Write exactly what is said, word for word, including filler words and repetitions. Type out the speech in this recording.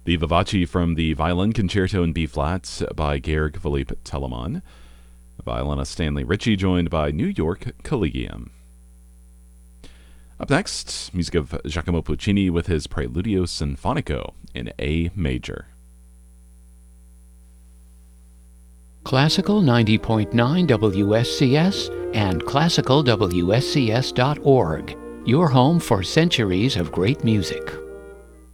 The Vivace from the Violin Concerto in B-flat by Georg Philipp Telemann. Violinist Stanley Ritchie joined by New York Collegium. Up next, music of Giacomo Puccini with his Preludio Sinfonico in A major. Classical ninety point nine W S C S and classical W S C S dot org, your home for centuries of great music.